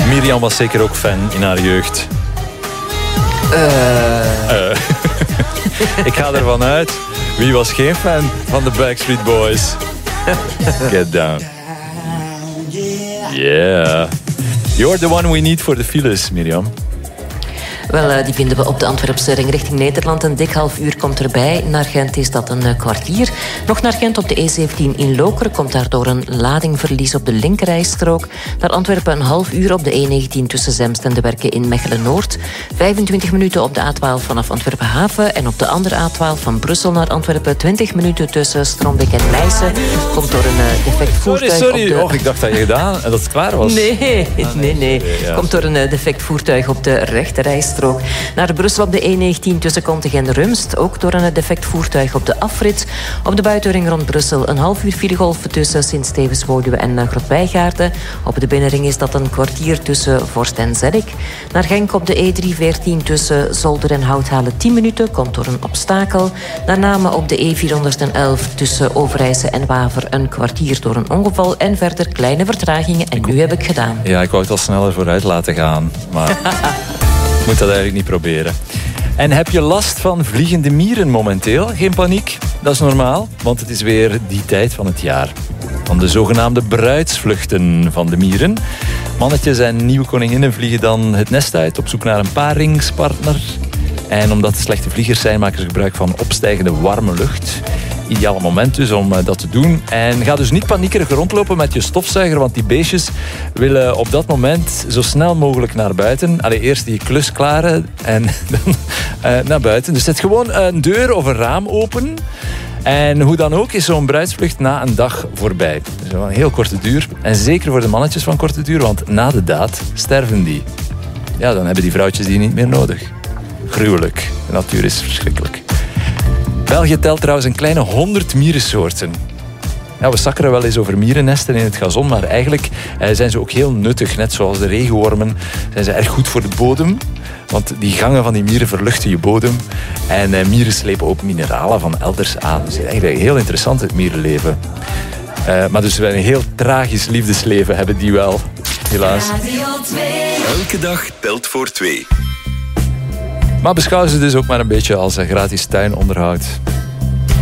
Mirjam was zeker ook fan in haar jeugd. Ik ga ervan uit. Wie was geen fan van de Backstreet Boys? Get down. Yeah. You're the one we need for the files, Mirjam. Wel, die vinden we op de Antwerpse ring richting Nederland. Een dik half uur komt erbij. Naar Gent is dat een kwartier. Nog naar Gent op de E17 in Lokeren komt daardoor een ladingverlies op de linkerrijstrook. Naar Antwerpen een half uur op de E19 tussen Zemst en de Werken in Mechelen-Noord. 25 minuten op de A12 vanaf Antwerpen-Haven. En op de andere A12 van Brussel naar Antwerpen 20 minuten tussen Strombeek en Leijsen. Komt door een defect voertuig. Sorry. Oh, ik dacht dat je gedaan en dat het klaar was. Nee. Ja. Komt door een defect voertuig op de rechterrijstrook. Naar Brussel op de E19 tussen Kontig en Rumst. Ook door een defect voertuig op de afrit. Op de buitenring rond Brussel een half uur filegolf tussen Sint-Stevens-Woluwe en Grotwijgaarden. Op de binnenring is dat een kwartier tussen Vorst en Zeddik. Naar Genk op de E314 tussen Zolder en Houthalen 10 minuten. Komt door een obstakel. Naar Namen op de E411 tussen Overijse en Waver een kwartier door een ongeval. En verder kleine vertragingen. En nu heb ik gedaan. Ja, ik wou het al sneller vooruit laten gaan. Maar... Ik moet dat eigenlijk niet proberen. En heb je last van vliegende mieren momenteel? Geen paniek, dat is normaal, want het is weer die tijd van het jaar. Van de zogenaamde bruidsvluchten van de mieren. Mannetjes en nieuwe koninginnen vliegen dan het nest uit op zoek naar een paringspartner. En omdat het slechte vliegers zijn, maken ze gebruik van opstijgende warme lucht. Ideale moment dus om dat te doen. En ga dus niet paniekerig rondlopen met je stofzuiger, want die beestjes willen op dat moment zo snel mogelijk naar buiten. Allee, eerst die klus klaren en dan naar buiten. Dus zet gewoon een deur of een raam open. En hoe dan ook is zo'n bruidsvlucht na een dag voorbij. Dus een heel korte duur. En zeker voor de mannetjes van korte duur, want na de daad sterven die. Ja, dan hebben die vrouwtjes die niet meer nodig. Gruwelijk. De natuur is verschrikkelijk. België telt trouwens een kleine 100 mierensoorten. Ja, we sakkeren wel eens over mierennesten in het gazon, maar eigenlijk zijn ze ook heel nuttig. Net zoals de regenwormen zijn ze erg goed voor de bodem. Want die gangen van die mieren verluchten je bodem. En mieren slepen ook mineralen van elders aan. Dus eigenlijk heel interessant, het mierenleven. Maar dus een heel tragisch liefdesleven hebben die wel, helaas. Elke dag telt voor 2. Maar beschouw ze dus ook maar een beetje als gratis tuinonderhoud.